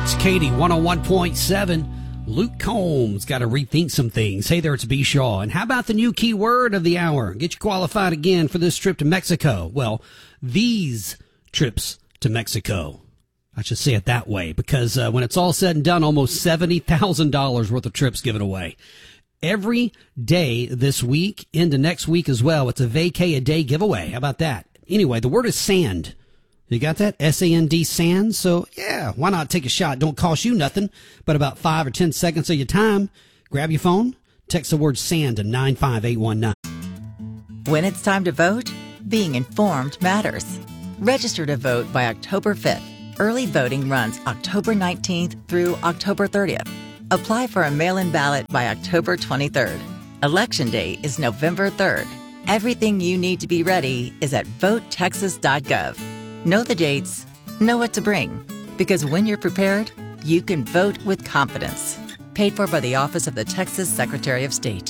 It's Katie 101.7. Luke Combs got to rethink some things. Hey there, it's B. Shaw. And how about the new keyword of the hour? Get you qualified again for this trip to Mexico. Well, these trips to Mexico. I should say it that way, because when it's all said and done, almost $70,000 worth of trips given away. Every day this week into next week as well. It's a vacay a day giveaway. How about that? Anyway, the word is sand. You got that? S-A-N-D, sand. So, yeah, why not take a shot? Don't cost you nothing but about 5 or 10 seconds of your time. Grab your phone, text the word sand to 95819. When it's time to vote, being informed matters. Register to vote by October 5th. Early voting runs October 19th through October 30th. Apply for a mail-in ballot by October 23rd. Election Day is November 3rd. Everything you need to be ready is at votetexas.gov. Know the dates, know what to bring, because when you're prepared, you can vote with confidence. Paid for by the Office of the Texas Secretary of State.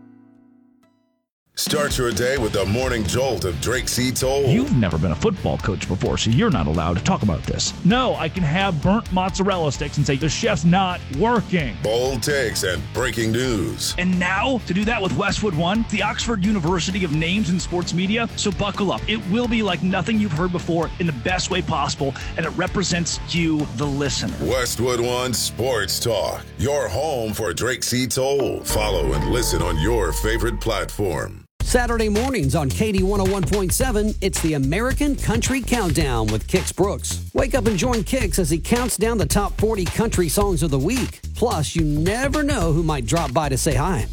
Start your day with the morning jolt of Drake C. Toll. You've never been a football coach before, so you're not allowed to talk about this. No, I can have burnt mozzarella sticks and say the chef's not working. Bold takes and breaking news. And now, to do that with Westwood One, the Oxford University of Names in Sports Media. So buckle up. It will be like nothing you've heard before in the best way possible, and it represents you, the listener. Westwood One Sports Talk, your home for Drake C. Toll. Follow and listen on your favorite platform. Saturday mornings on KD 101.7, it's the American Country Countdown with Kix Brooks. Wake up and join Kix as he counts down the top 40 country songs of the week. Plus, you never know who might drop by to say hi.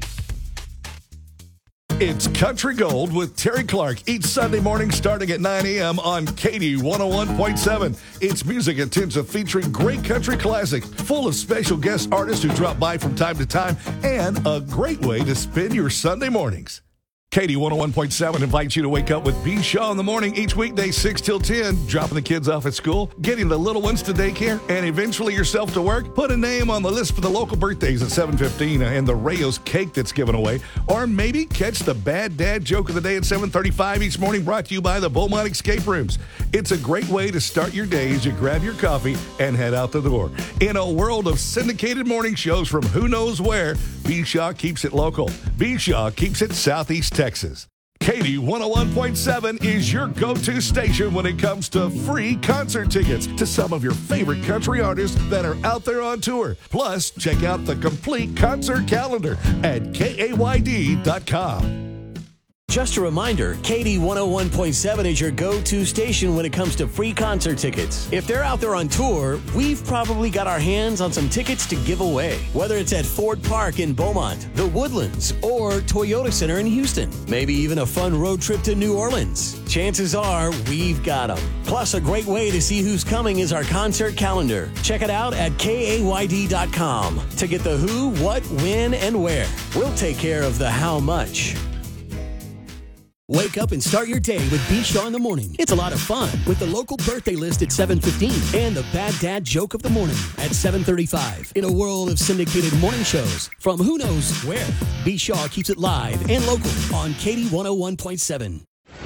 It's Country Gold with Terry Clark each Sunday morning starting at 9 a.m. on KD 101.7. It's music and tunes of featuring great country classics, full of special guest artists who drop by from time to time, and a great way to spend your Sunday mornings. KD 101.7 invites you to wake up with B. Shaw in the morning each weekday 6 till 10, dropping the kids off at school, getting the little ones to daycare, and eventually yourself to work. Put a name on the list for the local birthdays at 7:15 and the Rayo's cake that's given away. Or maybe catch the bad dad joke of the day at 7:35 each morning, brought to you by the Beaumont Escape Rooms. It's a great way to start your day as you grab your coffee and head out the door. In a world of syndicated morning shows from who knows where, B. Shaw keeps it local. B. Shaw keeps it Southeast Texas. KD 101.7 is your go-to station when it comes to free concert tickets to some of your favorite country artists that are out there on tour. Plus, check out the complete concert calendar at KAYD.com. Just a reminder, KD 101.7 is your go-to station when it comes to free concert tickets. If they're out there on tour, we've probably got our hands on some tickets to give away. Whether it's at Ford Park in Beaumont, the Woodlands, or Toyota Center in Houston. Maybe even a fun road trip to New Orleans. Chances are we've got them. Plus, a great way to see who's coming is our concert calendar. Check it out at KAYD.com to get the who, what, when, and where. We'll take care of the how much. Wake up and start your day with B. Shaw in the morning. It's a lot of fun with the local birthday list at 7:15 and the bad dad joke of the morning at 7:35. In a world of syndicated morning shows from who knows where, B. Shaw keeps it live and local on KD 101.7.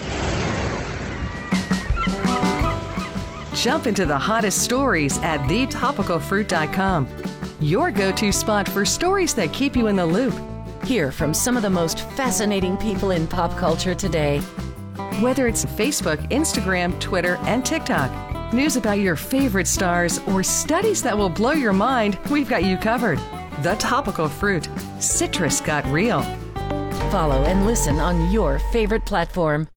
Jump into the hottest stories at thetopicalfruit.com. Your go-to spot for stories that keep you in the loop. Hear from some of the most fascinating people in pop culture today. Whether it's Facebook, Instagram, Twitter, and TikTok, news about your favorite stars, or studies that will blow your mind, we've got you covered. The Topical Fruit. Citrus got real. Follow and listen on your favorite platform.